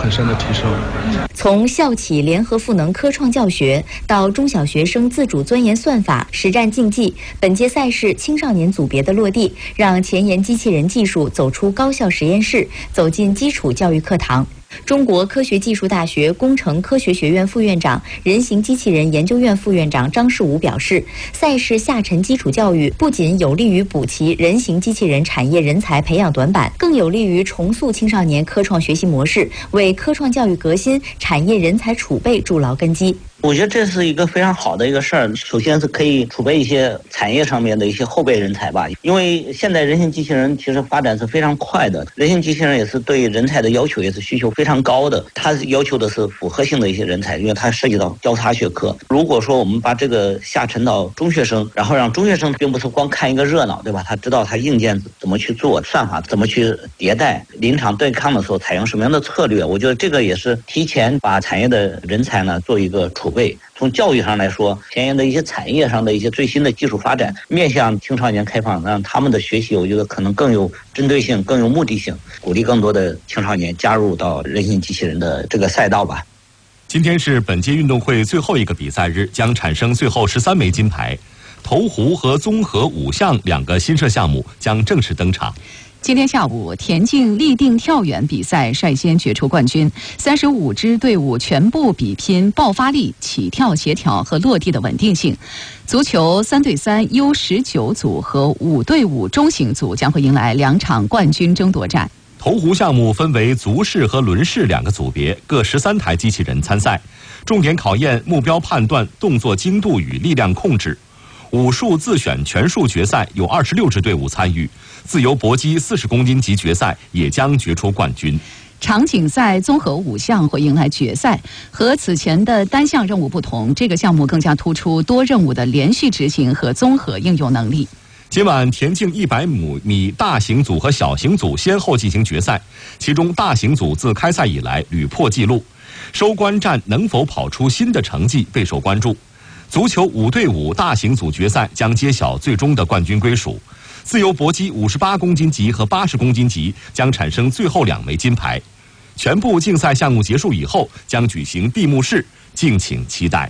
很深的提升。 从校企联合赋能科创教学到中小学生自主钻研算法、实战竞技，本届赛事青少年组别的落地，让前沿机器人技术走出高校实验室，走进基础教育课堂。中国科学技术大学工程科学学院副院长、人形机器人研究院副院长张世武表示，赛事下沉基础教育不仅有利于补齐人形机器人产业人才培养短板，更有利于重塑青少年科创学习模式，为科创教育革新、产业人才储备筑牢根基。 我觉得这是一个非常好的一个事儿。首先是可以储备一些产业上面的一些后备人才吧，因为现在人形机器人其实发展是非常快的，人形机器人也是对人才的要求也是需求非常高的，它要求的是复合性的一些人才，因为它涉及到交叉学科。如果说我们把这个下沉到中学生，然后让中学生并不是光看一个热闹，对吧？他知道他硬件怎么去做，算法怎么去迭代，临场对抗的时候采用什么样的策略，我觉得这个也是提前把产业的人才呢做一个储备。从教育上来说，前沿的一些产业上的一些最新的技术发展，面向青少年开放，让他们的学习，我觉得可能更有针对性、更有目的性，鼓励更多的青少年加入到人形机器人的这个赛道吧。 今天是本届运动会最后一个比赛日，将产生最后13枚金牌。投壶和综合5项2个新设项目将正式登场。 今天下午，田径立定跳远比赛率先决出冠军，35支队伍全部比拼爆发力、起跳协调和落地的稳定性。足球3对3 U19组和5对5中型组将会迎来2场冠军争夺战。 投壶项目分为足式和轮式2个组别，各13台机器人参赛，重点考验目标判断、动作精度与力量控制。武术自选全数决赛有26支队伍参与，自由搏击40公斤级决赛也将决出冠军。 场景赛综合5项会迎来决赛，和此前的单项任务不同，这个项目更加突出多任务的连续执行和综合应用能力。 今晚田径100米大型组和小型组先后进行决赛，其中大型组自开赛以来屡破纪录，收官战能否跑出新的成绩备受关注。足球5对5大型组决赛将揭晓最终的冠军归属，自由搏击58公斤级和80公斤级将产生最后2枚金牌。全部竞赛项目结束以后，将举行闭幕式，敬请期待。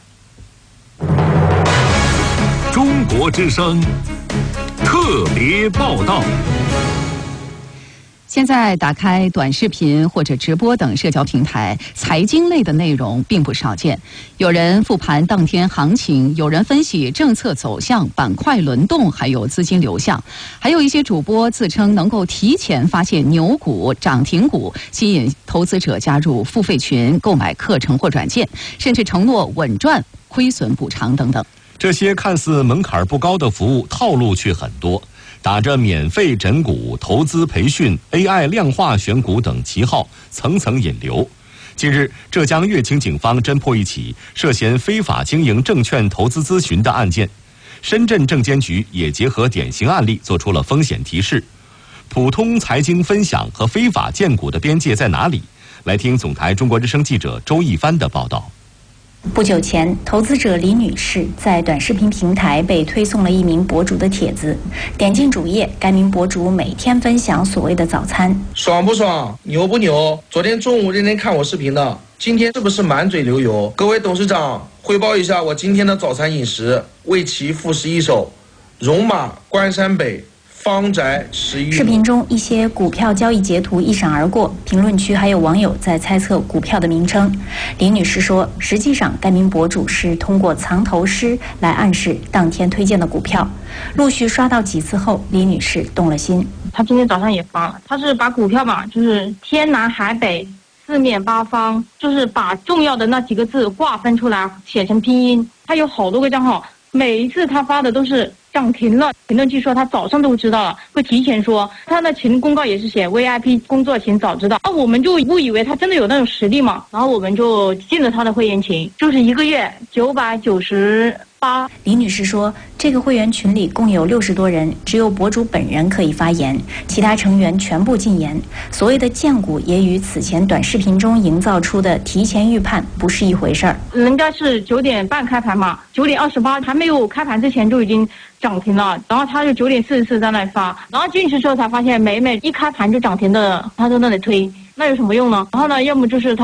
中国之声特别报道。 现在打开短视频或者直播等社交平台，财经类的内容并不少见。有人复盘当天行情，有人分析政策走向、板块轮动，还有资金流向。还有一些主播自称能够提前发现牛股、涨停股，吸引投资者加入付费群、购买课程或软件，甚至承诺稳赚、亏损补偿等等。 这些看似门槛不高的服务，套路却很多。打着免费诊股、投资培训、AI 量化选股等旗号，层层引流。近日，浙江乐清警方侦破一起涉嫌非法经营证券投资咨询的案件。深圳证监局也结合典型案例做出了风险提示。普通财经分享和非法荐股的边界在哪里？来听总台中国之声记者周一帆的报道。 不久前，投资者李女士在短视频平台被推送了一名博主的帖子。点进主页，该名博主每天分享所谓的早餐。 爽不爽？牛不牛？昨天中午认真看我视频的，今天是不是满嘴流油？各位董事长，汇报一下我今天的早餐饮食：为其复食一手，戎马关山北。方宅11。 视频中一些股票交易截图一闪而过，评论区还有网友在猜测股票的名称。李女士说，实际上该名博主是通过藏头诗来暗示当天推荐的股票。陆续刷到几次后，李女士动了心。 她今天早上也发了，她是把股票嘛，就是天南海北、四面八方，就是把重要的那几个字划分出来，写成拼音。她有好多个账号，每一次她发的都是涨停了，评论区说他早上都知道了，会提前说。他的群公告也是写 VIP 工作群早知道，那我们就误以为他真的有那种实力嘛，然后我们就进了他的会员群，就是1个月998。 李女士说，这个会员群里共有60多人，只有博主本人可以发言，其他成员全部禁言。所谓的荐股也与此前短视频中营造出的提前预判不是一回事儿。 人家是9点半开盘嘛，9点28还没有开盘之前就已经涨停了，然后他就9点44在那里发，然后进去之后才发现每一开盘就涨停的，他在那里推，那有什么用呢？然后呢，要么就是他